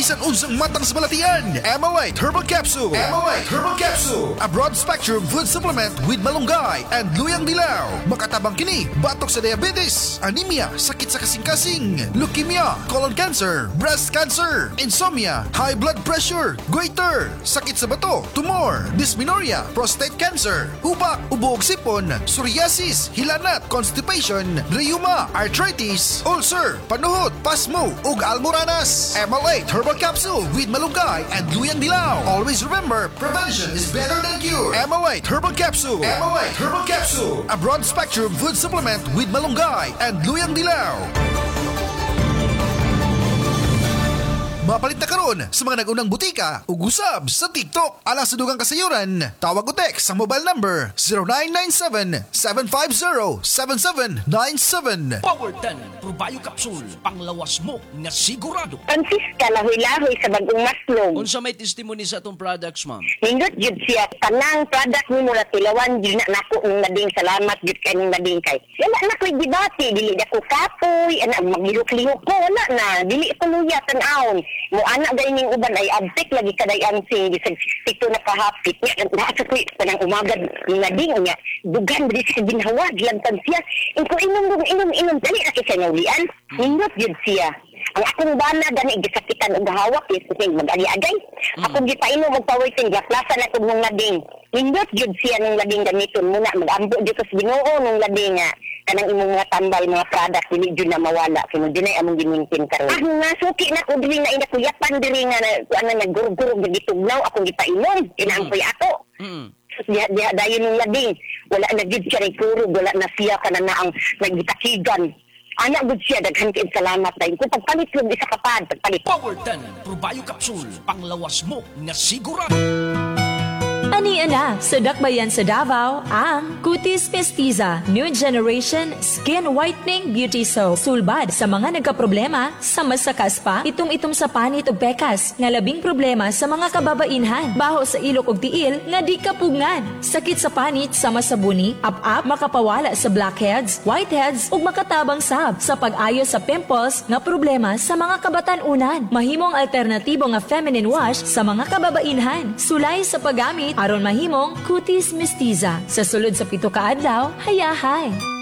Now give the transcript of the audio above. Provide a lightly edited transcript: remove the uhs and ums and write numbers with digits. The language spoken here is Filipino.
bisan unsang matang sa balatian. Emolite Herbal Capsule. Emolite Herbal Capsule. A broad spectrum food supplement with malunggay and luyang dilaw. Makatabang kini, batok sa diabetes, anemia, sakit sa kasing-kasing, leukemia, colon cancer, breast cancer, insomnia, high blood pressure, goiter, sakit sa bato, tumor, dysmenorrhea, prostate cancer, hubak, ubo ug sipon, psoriasis, hilanat, constipation, rheuma, arthritis, ulcer, panuhot, pasmo ug almoranas. Emolate Herbal Capsule with malunggay and luyang dilaw. Always remember, prevention is better than cure. Emolate Herbal Capsule. Emolate Herbal Capsule. A broad spectrum food supplement with malunggay and luyang dilaw. Mapalit na karon sa mga nag-unang butika ug usab sa TikTok. Alang sa dugang kasayuran, tawag o text sa mobile number 0997-750-7797. Power 10 Probayo Capsule, panglawas mo nga sigurado. Francisca lahoy-lahoy sa bagong maslog. Unsa may testimony sa atong products, ma'am? Nindot jud siya tanang product ni mo na tilawan jud na nako ng mading salamat jud kay ning mading kay. Wala na ko'y debate, dili na ko kapoy, ana maglihok-lihok ko wala na, dili ko luya tan-aon. Mo anak gay ning uban ay abtik lagi kaday ang sing bisag 62 na kahapit nya nasa ko kanang umagad ning mading nya dugan diri sa ginhawa gilantan siya inko inom dali na kay naulian nindot jud siya. Ang akong bana gani gisakitan og hawak kasi mag-ali-agay. Akong gipainom og pawitin gaplasan na kog nung lading. Nindot jud siya nung lading gamiton muna mag-ambo jud sa Ginoo nung lading nga kanang imong mga tambal mga product dili jud na mawala kuno dinay among gimintin karon. Ah nga suki na ko diri na ina kuyapan diri nga ano nagurugurog gitugnaw akong gipainom inaampoy ako. Diha dayon nung lading wala na jud siya kurog wala na siya kana na ang nagitakigan. Anak gud siya daghan kay salamat dahil ko pagpalit yung isa kapad pagpalit. Power 10 Probayo Capsule, panglawas mo nga sigurado. Ani-ana sa dakbayan sa Davao ang Cutis Mestiza New Generation Skin Whitening Beauty Soap. Sulbad sa mga nagkaproblema sa masakas pa, itom-itom sa panit ug pekas, nga labing problema sa mga kababainhan, baho sa ilok ug tiil nga di kapugngan, sakit sa panit sa masabuni, up-up, makapawala sa blackheads, whiteheads ug makatabang sab sa pag-ayo sa pimples nga problema sa mga kabatan-unan. Mahimong alternatibo nga feminine wash sa mga kababainhan. Sulay sa paggamit aron mahimong Cutis Mestiza. Sa sulod sa 7 ka adlaw, hayahay.